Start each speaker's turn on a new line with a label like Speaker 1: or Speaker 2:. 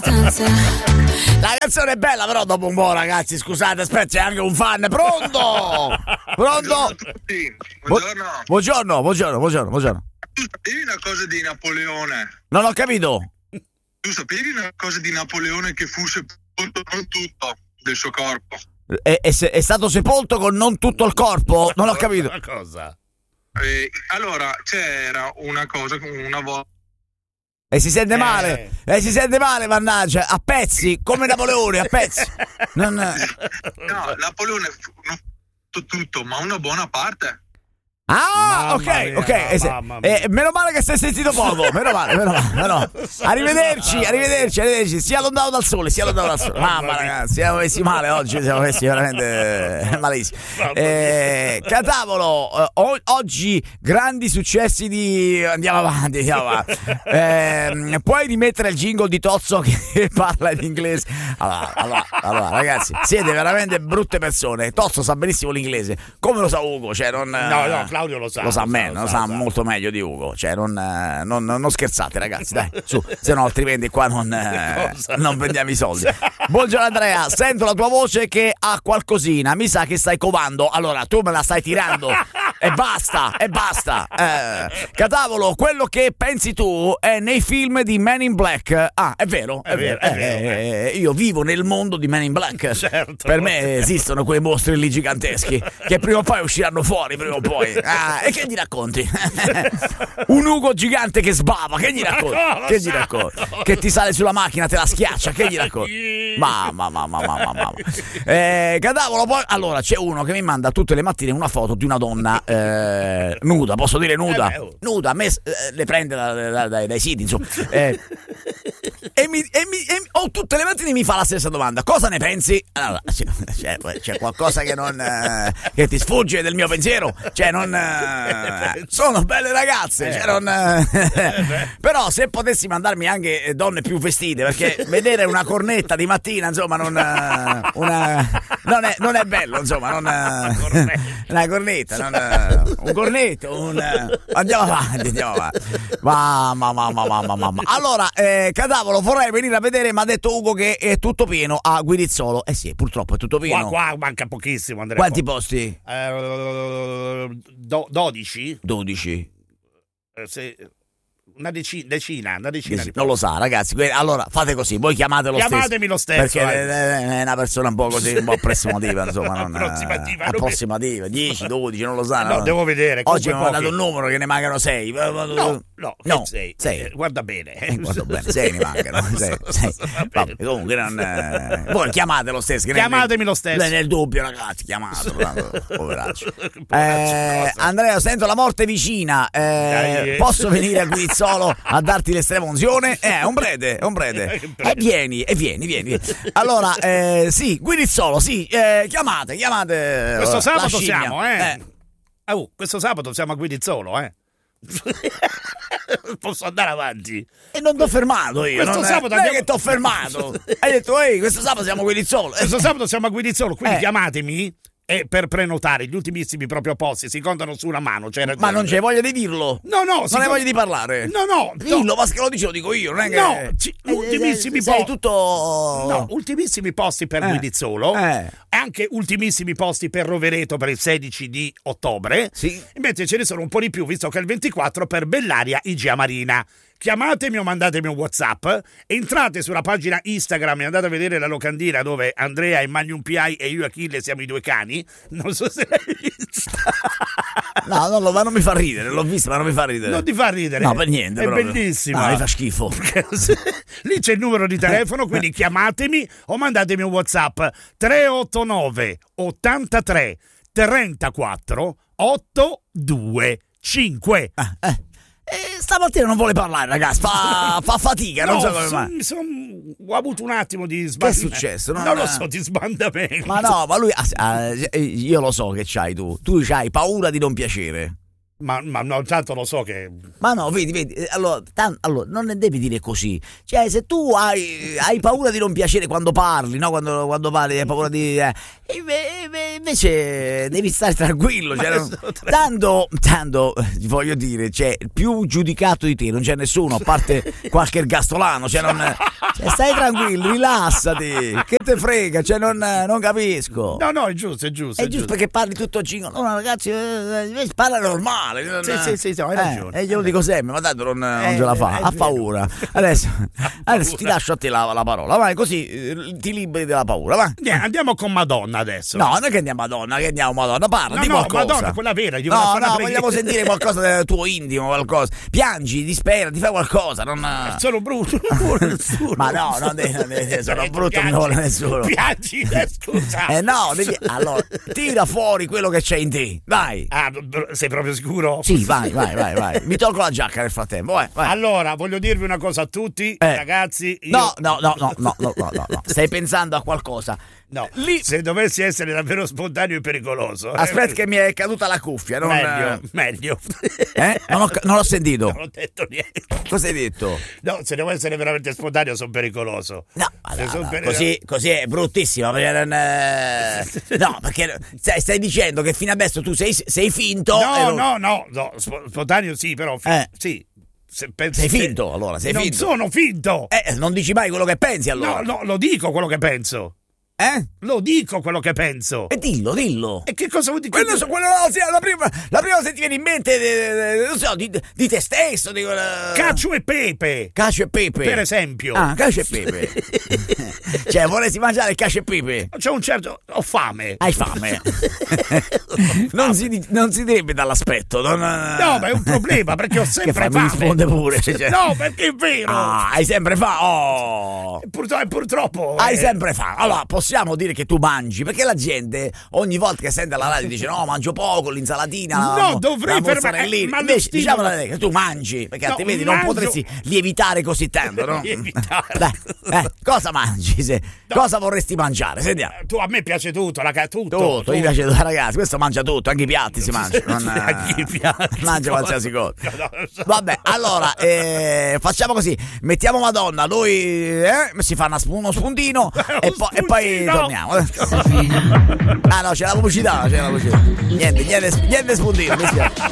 Speaker 1: stanza.
Speaker 2: La canzone è bella, però dopo un po', ragazzi, scusate, aspetta, c'è anche un fan. Pronto? Pronto? Buongiorno.
Speaker 3: Tu sapevi una cosa di Napoleone?
Speaker 2: Non ho capito.
Speaker 3: Tu sapevi una cosa di Napoleone, che fu sepolto non tutto del suo corpo?
Speaker 2: È stato sepolto con non tutto il corpo? Non ho capito.
Speaker 4: Una cosa.
Speaker 3: Allora, c'era una cosa, una volta.
Speaker 2: E si sente male, mannaggia, a pezzi, come Napoleone, a pezzi.
Speaker 3: No, Napoleone fu non tutto, ma una buona parte.
Speaker 2: Ah, ok. Meno male che si è sentito poco. Meno male. Arrivederci. Sia lontano dal sole. Mamma, ragazzi, siamo messi male oggi. Siamo messi veramente malissimo. Catavolo, oggi grandi successi di. Andiamo avanti. Puoi rimettere il jingle di Tozzo che parla in inglese? Allora, ragazzi, siete veramente brutte persone. Tozzo sa benissimo l'inglese. Come lo sa Ugo? Cioè, non.
Speaker 4: No, Claudio lo sa.
Speaker 2: Lo sa molto meglio di Ugo. Cioè, non scherzate, ragazzi, dai, su, se no altrimenti qua non prendiamo i soldi. Buongiorno Andrea, sento la tua voce che ha qualcosina. Mi sa che stai covando. Allora, tu me la stai tirando. E basta. Catavolo, quello che pensi tu è nei film di Men in Black. Ah, è vero. Io vivo nel mondo di Men in Black.
Speaker 4: Certo.
Speaker 2: Per me esistono quei mostri lì giganteschi che prima o poi usciranno fuori, e che gli racconti? Un Ugo gigante che sbava, che gli racconti? Che ti sale sulla macchina, te la schiaccia, che gli racconti? Mamma. Catavolo, poi allora c'è uno che mi manda tutte le mattine una foto di una donna nuda, posso dire nuda? Nuda, a me le prende dai siti, insomma. Tutte le mattine mi fa la stessa domanda: cosa ne pensi? Allora, c'è qualcosa che ti sfugge del mio pensiero? Cioè, sono belle ragazze, però se potessi mandarmi anche donne più vestite, perché vedere una cornetta di mattina, insomma, non è bello, insomma, una cornetta, un cornetto, andiamo avanti. Mamma. Allora, Catavolo, vorrei venire a vedere, mi ha detto Ugo che è tutto pieno a Guirizzolo. Sì, purtroppo è tutto pieno.
Speaker 4: Qua manca pochissimo, Andrea.
Speaker 2: Quanti posti?
Speaker 4: 12. Una decina.
Speaker 2: Non lo sa, ragazzi. Allora fate così, voi chiamatemi
Speaker 4: lo stesso.
Speaker 2: Perché è una persona un po' così, un po' approssimativa, insomma, approssimativa. 10, 12, non lo sa.
Speaker 4: No, devo vedere.
Speaker 2: Oggi mi hanno dato un numero che ne mancano 6.
Speaker 4: No, 6. Guarda bene.
Speaker 2: 6 ne mancano. 6. Vabbè, comunque voi chiamate lo stesso.
Speaker 4: Chiamatemi lo stesso.
Speaker 2: Nel dubbio, ragazzi, chiamatelo. Poveraccio. Andrea, sento la morte vicina. Posso venire a Guirizzolo a darti l'estrema unzione? Un prete. Vieni. Allora, sì, Guirizzolo, sì, chiamate.
Speaker 4: Questo sabato siamo, questo sabato siamo a Guirizzolo, Posso andare avanti?
Speaker 2: E non t'ho fermato io.
Speaker 4: Questo sabato
Speaker 2: non è che t'ho fermato. Hai detto, questo sabato siamo a Guirizzolo.
Speaker 4: Questo sabato siamo a Guirizzolo, quindi chiamatemi. E per prenotare gli ultimissimi proprio posti si contano su una mano.
Speaker 2: Ma non c'è voglia di dirlo?
Speaker 4: No,
Speaker 2: non hai voglia di parlare?
Speaker 4: No.
Speaker 2: Dillo, ma che lo dice, lo dico io, non è che.
Speaker 4: Ultimissimi
Speaker 2: posti. Tutto.
Speaker 4: No, ultimissimi posti per Guirizzolo. E anche ultimissimi posti per Rovereto per il 16 di ottobre.
Speaker 2: Sì.
Speaker 4: Invece ce ne sono un po' di più, visto che è il 24 per Bellaria Igia Marina. Chiamatemi o mandatemi un WhatsApp, entrate sulla pagina Instagram e andate a vedere la locandina dove Andrea e Magnum PI e io e Achille siamo i due cani. Non so se l'hai vista.
Speaker 2: No, ma non mi fa ridere, l'ho vista, ma non mi fa ridere.
Speaker 4: Non ti fa ridere?
Speaker 2: No, per niente.
Speaker 4: È
Speaker 2: proprio
Speaker 4: bellissima.
Speaker 2: No, mi fa schifo.
Speaker 4: Lì c'è il numero di telefono, quindi chiamatemi o mandatemi un WhatsApp 389 83 34 825.
Speaker 2: Stamattina non vuole parlare, ragazzi. Fa fatica, non so come mai.
Speaker 4: Ho avuto un attimo di sbandamento.
Speaker 2: Che è successo?
Speaker 4: Non lo so, di sbandamento.
Speaker 2: Ma no, ma lui io lo so che c'hai tu. Tu c'hai paura di non piacere.
Speaker 4: Ma no, tanto lo so che...
Speaker 2: Ma no, vedi, allora non ne devi dire così. Cioè, se tu hai paura di non piacere quando parli, no? Quando parli hai paura di... invece devi stare tranquillo. Cioè, tanto, ti voglio dire, cioè, più giudicato di te non c'è nessuno, a parte qualche ergastolano. Cioè, stai tranquillo, rilassati. Che te frega, cioè, non capisco.
Speaker 4: No, è giusto. È giusto
Speaker 2: perché parli tutto cingo. No, ragazzi, parla normale.
Speaker 4: Sì, hai ragione.
Speaker 2: E glielo dico sempre, ma tanto non ce la fa, ha paura. Adesso ti lascio a te la parola, vai, così ti liberi della paura, va.
Speaker 4: Andiamo con Madonna adesso.
Speaker 2: No, non che andiamo Madonna, parla di qualcosa.
Speaker 4: Madonna, quella vera.
Speaker 2: Vogliamo sentire qualcosa del tuo intimo, qualcosa. Piangi, disperati, fai qualcosa.
Speaker 4: Sono brutto,
Speaker 2: ma no, sono brutto, non vuole nessuno.
Speaker 4: Piangi, scusa.
Speaker 2: Allora, tira fuori quello che c'è in te, vai.
Speaker 4: Sei proprio sicuro?
Speaker 2: Sì, vai. Mi tolgo la giacca nel frattempo, vai.
Speaker 4: Allora, voglio dirvi una cosa a tutti, ragazzi.
Speaker 2: No. Stai pensando a qualcosa.
Speaker 4: No, se dovessi essere davvero spontaneo e pericoloso.
Speaker 2: Aspetta che mi è caduta la cuffia.
Speaker 4: Meglio.
Speaker 2: Non l'ho sentito.
Speaker 4: Non ho detto niente.
Speaker 2: Cosa hai detto?
Speaker 4: No, se devo essere veramente spontaneo sono pericoloso.
Speaker 2: No, così è bruttissimo. No, perché stai dicendo che fino adesso tu sei finto.
Speaker 4: No, spontaneo sì, però sì.
Speaker 2: Sei finto, allora, sei finto.
Speaker 4: Non sono finto.
Speaker 2: Non dici mai quello che pensi, allora.
Speaker 4: No, lo dico quello che penso. Lo dico quello che penso.
Speaker 2: E dillo.
Speaker 4: E che cosa vuoi dire?
Speaker 2: La prima se ti viene in mente, non so, di te stesso.
Speaker 4: Cacio e pepe. Per esempio.
Speaker 2: Cacio e pepe. Cioè, vorresti mangiare il cacio e pepe?
Speaker 4: C'è un certo... Ho fame.
Speaker 2: Hai fame? non si direbbe dall'aspetto. No,
Speaker 4: ma è un problema, perché ho sempre fame.
Speaker 2: Mi risponde pure. Cioè.
Speaker 4: No, perché è vero.
Speaker 2: Hai sempre fame.
Speaker 4: Purtroppo.
Speaker 2: Hai sempre fame. Allora, possiamo dire che tu mangi, perché la gente ogni volta che sente la radio dice no, mangio poco, l'insalatina,
Speaker 4: no, dovrei
Speaker 2: fermare. Ma invece diciamo che tu mangi, perché altrimenti non potresti lievitare così tanto, no? Cosa mangi? Cosa vorresti mangiare? Sentiamo.
Speaker 4: Tu, a me piace tutto, tutto.
Speaker 2: Mi piace tutto, ragazzi, questo mangia tutto, anche i piatti si mangiano.
Speaker 4: Anche i piatti.
Speaker 2: Mangia qualsiasi cosa. Vabbè, allora facciamo così, mettiamo Madonna, lui si fa uno spuntino e poi torniamo. No, c'è la pubblicità. Niente spuntino, mi spiace.